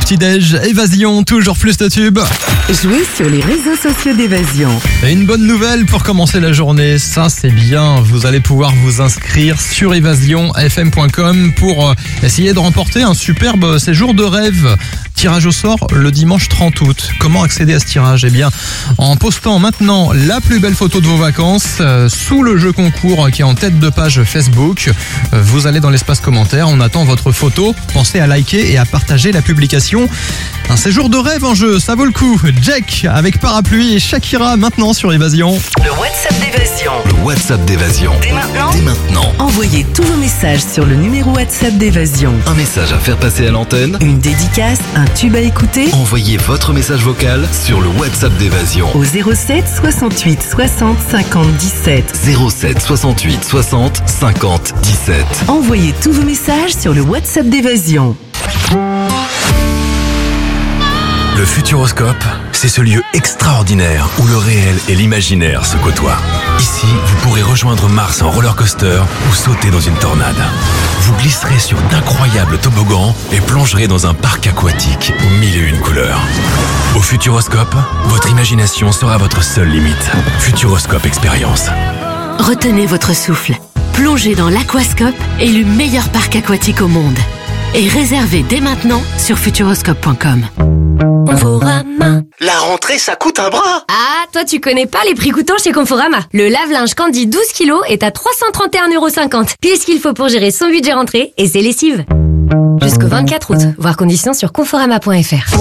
petit-déj. Évasion, toujours plus de tubes. Jouez sur les réseaux sociaux d'Évasion. Et une bonne nouvelle pour commencer la journée, ça c'est bien. Vous allez pouvoir vous inscrire sur evasionfm.com pour essayer de remporter un superbe séjour de rêve. Tirage au sort le dimanche 30 août. Comment accéder à ce tirage ? Eh bien, en postant maintenant la plus belle photo de vos vacances sous le jeu concours qui est en tête de page Facebook. Vous allez dans l'espace commentaire, on attend votre photo. Pensez à liker et à partager la publication. Un séjour de rêve en jeu, ça vaut le coup. Jack avec Parapluie et Shakira maintenant sur Évasion. Le WhatsApp d'Évasion. Le WhatsApp d'Évasion. Dès maintenant, Envoyez envoyez tous vos messages sur le numéro WhatsApp d'Évasion. un message à faire passer à l'antenne. Une dédicace, un tube à écouter Envoyez votre message vocal sur le WhatsApp d'Évasion. au 07 68 60 50 17. 07 68 60 50 17. Envoyez tous vos messages sur le WhatsApp d'Évasion. Le Futuroscope, c'est ce lieu extraordinaire où le réel et l'imaginaire se côtoient. Ici, vous pourrez rejoindre Mars en roller coaster ou sauter dans une tornade. Vous glisserez sur d'incroyables toboggans et plongerez dans un parc aquatique aux mille et une couleurs. Au Futuroscope, votre imagination sera votre seule limite. Futuroscope Expérience. Retenez votre souffle. Plongez dans l'Aquascope, élu meilleur parc aquatique au monde. Et réservez dès maintenant sur futuroscope.com. La rentrée, ça coûte un bras. Ah, toi tu connais pas les prix coûtants chez Conforama. Le lave-linge Candy 12 kg est à 331,50€. Pile ce qu'il faut pour gérer son budget rentrée et ses lessives. Jusqu'au 24 août. Voir conditions sur conforama.fr.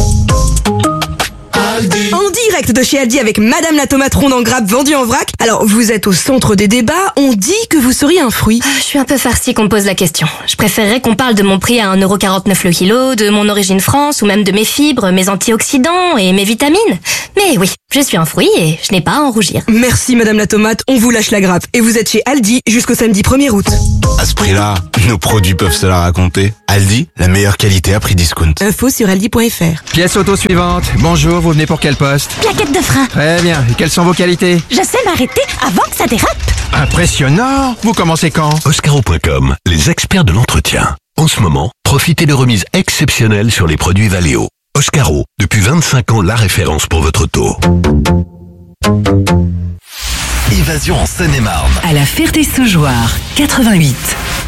En direct de chez Aldi avec Madame la tomate ronde en grappe vendue en vrac. Alors, vous êtes au centre des débats, on dit que vous seriez un fruit. Je suis un peu farcie qu'on me pose la question. Je préférerais qu'on parle de mon prix à 1,49€ le kilo, de mon origine France ou même de mes fibres, mes antioxydants et mes vitamines. Mais oui, je suis un fruit et je n'ai pas à en rougir. Merci Madame la tomate, on vous lâche la grappe. Et vous êtes chez Aldi jusqu'au samedi 1er août. À ce prix-là, nos produits peuvent se la raconter. Aldi, la meilleure qualité à prix discount. Info sur aldi.fr. Pièce auto suivante. Bonjour, vous venez pour quel poste ? Plaquette de frein. Très bien. Et quelles sont vos qualités ? Je sais m'arrêter avant que ça dérape. Impressionnant. Vous commencez quand ? Oscaro.com, les experts de l'entretien. En ce moment, profitez de remises exceptionnelles sur les produits Valeo. Oscaro, depuis 25 ans la référence pour votre auto. Évasion en Seine-et-Marne. À la Ferté-Soujoire, 88.